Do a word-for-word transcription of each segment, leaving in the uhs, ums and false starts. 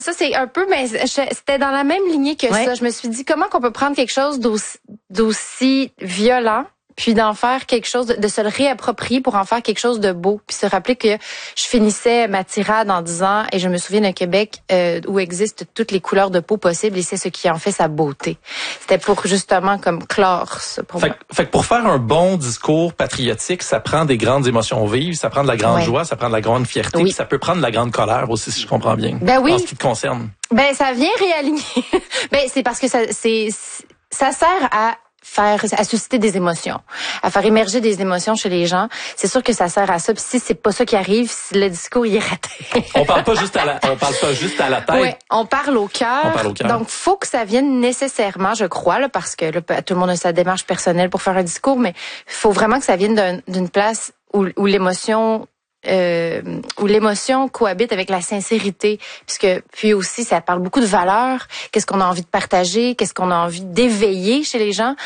Ça, c'est un peu, mais je- c'était dans la même lignée que Ouais. ça. Je me suis dit, comment qu'on peut prendre quelque chose d'aussi, d'aussi violent, puis d'en faire quelque chose, de, de se le réapproprier pour en faire quelque chose de beau, puis se rappeler que je finissais ma tirade en disant, et je me souviens d'un Québec euh, où existent toutes les couleurs de peau possibles, et c'est ce qui en fait sa beauté. C'était pour justement comme clore ça pour Fait, moi. que- fait que pour faire un bon discours patriotique, ça prend des grandes émotions vives, ça prend de la grande Ouais. joie, ça prend de la grande fierté, Oui. puis ça peut prendre de la grande colère aussi, si je comprends bien. Ben oui. En ce qui te concerne. Ben ça vient réaligner. ben c'est parce que ça c'est ça sert à faire à susciter des émotions, à faire émerger des émotions chez les gens. C'est sûr que ça sert à ça. Puis si c'est pas ça qui arrive, si le discours il est raté. On parle pas juste à la, on parle pas juste à la tête. Ouais, on parle au cœur. On parle au cœur. Donc faut que ça vienne nécessairement, je crois, là, parce que là, tout le monde a sa démarche personnelle pour faire un discours, mais il faut vraiment que ça vienne d'un- d'une place où, où l'émotion euh, où l'émotion cohabite avec la sincérité, puisque puis aussi ça parle beaucoup de valeurs, qu'est-ce qu'on a envie de partager, qu'est-ce qu'on a envie d'éveiller chez les gens.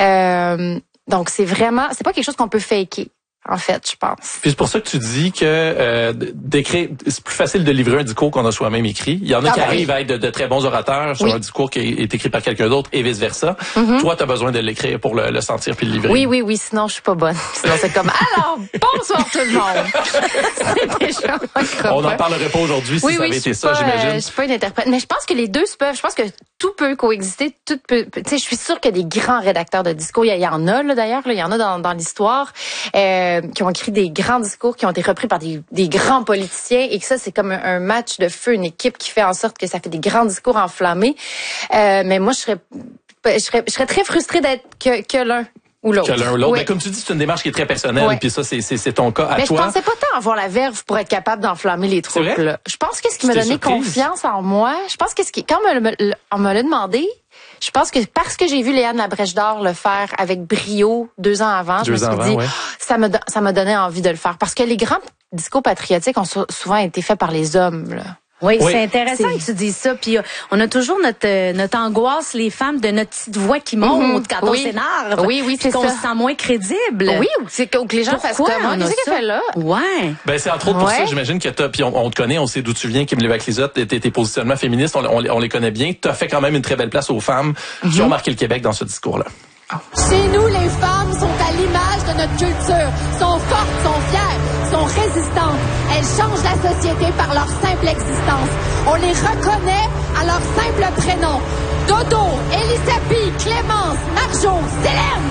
Euh, donc c'est vraiment, c'est pas quelque chose qu'on peut faker. En fait, je pense. Puis c'est pour ça que tu dis que euh, d'écrire, c'est plus facile de livrer un discours qu'on a soi-même écrit. Il y en a Ah qui ben arrivent à être de, de très bons orateurs sur oui. un discours qui est écrit par quelqu'un d'autre et vice versa. Mm-hmm. Toi, tu as besoin de l'écrire pour le, le sentir puis le livrer. Oui, oui, oui. Sinon, je suis pas bonne. Sinon, c'est comme alors bonsoir tout le monde. C'est déjà On n'en parlerait pas aujourd'hui si oui, ça oui, avait je été suis ça, pas, j'imagine. euh, je suis pas une interprète, mais je pense que les deux se peuvent. Je pense que tout peut coexister, tout peut. Tu sais, je suis sûre qu'il y a des grands rédacteurs de discours. Il y, a- il y en a là d'ailleurs, là, il y en a dans, dans l'histoire euh, qui ont écrit des grands discours qui ont été repris par des, des grands politiciens et que ça c'est comme un, un match de feu, une équipe qui fait en sorte que ça fait des grands discours enflammés. Euh, mais moi, je serais, je serais, je serais très frustrée d'être que, que l'un. Ou l'autre. Que l'un ou l'autre. Oui. Mais comme tu dis, c'est une démarche qui est très personnelle, Ouais. puis ça, c'est, c'est, c'est ton cas à Mais toi. je pensais pas tant avoir la verve pour être capable d'enflammer les troupes. vrai? Là. Je pense que ce qui Tu m'a t'es donné surprise? confiance en moi, je pense que ce qui, quand on me, l'a- on me l'a demandé, je pense que parce que j'ai vu Léane Labrèche d'Or le faire avec brio deux ans avant, Deux je me ans suis avant, dit, ouais. ça me, don- ça m'a donné envie de le faire. Parce que les grands discours patriotiques ont sou- souvent été faits par les hommes. Là. Oui, Oui. c'est intéressant C'est- que tu dises ça. Puis euh, on a toujours notre euh, notre angoisse, les femmes, de notre petite voix qui monte Mhm. quand on Oui. s'énerve. Oui, oui, puis c'est qu'on ça. se sent moins crédible. Oui, ou c'est que, ou que les gens fassent Pourquoi comme moi. on a Qu'est-ce qu'elle ça? fait là? Ouais. Ben c'est entre autres pour Ouais. ça, j'imagine que t'as, puis on, on te connaît, on sait d'où tu viens, Kim Lévesque-Lizotte, tes, tes positionnements féministes, on, on, on les connaît bien. T'as fait quand même une très belle place aux femmes qui ont marqué le Québec dans ce discours-là. Chez nous, les femmes sont à l'image de notre culture, sont fortes, sont fières, sont résistantes. Elles changent la société par leur simple existence. On les reconnaît à leur simple prénom. Dodo, Elisabeth, Clémence, Marjo, Célène.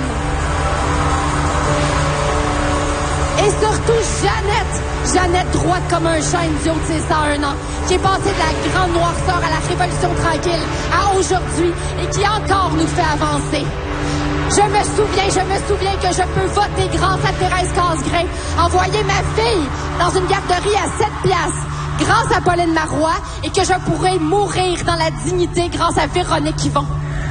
Et surtout Jeannette, Jeannette droite comme un chêne du haut de ses cent un ans, qui est passée de la grande noirceur à la révolution tranquille à aujourd'hui et qui encore nous fait avancer. Je me souviens, je me souviens que je peux voter grâce à Thérèse Casgrain, envoyer ma fille dans une garderie à sept piastres grâce à Pauline Marois et que je pourrais mourir dans la dignité grâce à Véronique Yvon.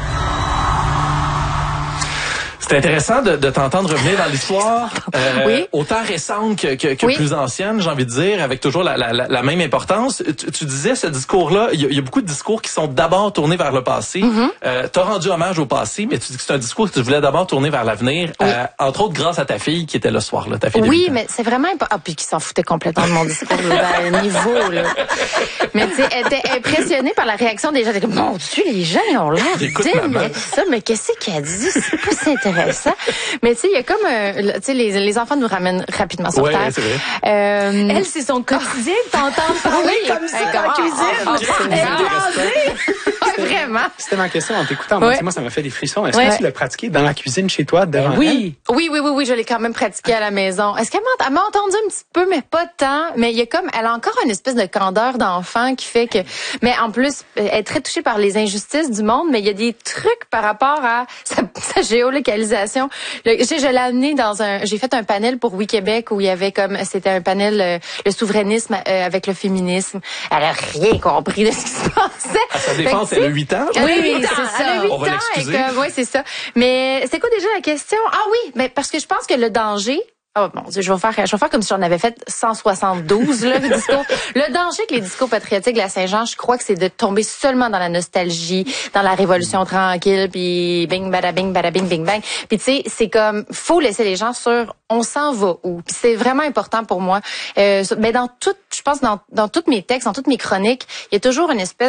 C'est intéressant de, de t'entendre revenir dans l'histoire, euh, Oui. autant récente que, que, que Oui. plus ancienne, j'ai envie de dire, avec toujours la, la, la, la même importance. Tu, tu disais ce discours-là, il y, a, il y a beaucoup de discours qui sont d'abord tournés vers le passé. Mm-hmm. euh, t'as rendu hommage au passé, mais tu dis que c'est un discours que tu voulais d'abord tourner vers l'avenir, Oui. euh, entre autres grâce à ta fille qui était le soir-là, ta fille de Oui, huit ans. mais c'est vraiment important. Ah, puis qui s'en foutait complètement de mon discours, là, à un niveau, là. Mais tu sais, elle était impressionnée par la réaction des gens. Elle était comme, mon Dieu, les gens, ils ont l'air Écoute, d'aimer maman. ça. Mais qu'est-ce qu'elle dit? C'est pas si intéressant. Mais tu sais, il y a comme, euh, tu sais, les, les enfants nous ramènent rapidement sur Ouais, terre. c'est vrai. Euh, Elle, c'est son quotidien de t'entendre parler Oui. comme ça Elle dans la comme, cuisine. ah, ah, ah, Elle est blasée. Ouais, vraiment. C'était ma question en t'écoutant. Moi, Ouais. tu sais, moi, ça m'a fait des frissons. Est-ce Ouais. que tu l'as pratiqué dans la cuisine chez toi, devant Oui. Oui, oui, oui, oui, je l'ai quand même pratiqué à la maison. Est-ce qu'elle m'a, elle m'a entendu un petit peu, mais pas tant. Mais il y a comme, elle a encore une espèce de candeur d'enfant qui fait que, mais en plus, elle est très touchée par les injustices du monde, mais il y a des trucs par rapport à sa, sa géolocalisation. Le, je, je l'ai amené dans un, j'ai fait un panel pour Oui Québec où il y avait comme, c'était un panel, euh, le souverainisme euh, avec le féminisme. Elle a rien compris de ce qui se passait. À sa Fait défense, que, elle a tu sais, huit ans. elle a Oui, huit oui, ans. c'est Elle a ça. huit On va ans, l'excuser. et que- oui, c'est ça. Mais c'est quoi déjà la question? Ah oui, mais parce que je pense que le danger, Oh mon Dieu, je vais faire, je vais faire comme si j'en avais fait cent soixante-douze, là, le discours. Le danger que les discours patriotiques de la Saint-Jean, je crois que c'est de tomber seulement dans la nostalgie, dans la révolution tranquille, puis bing, bada, bing, bada, bing, bing, bang. Puis tu sais, c'est comme, faut laisser les gens sur, on s'en va où. Puis c'est vraiment important pour moi. Euh, mais dans tout, je pense, dans, dans tous mes textes, dans toutes mes chroniques, il y a toujours une espèce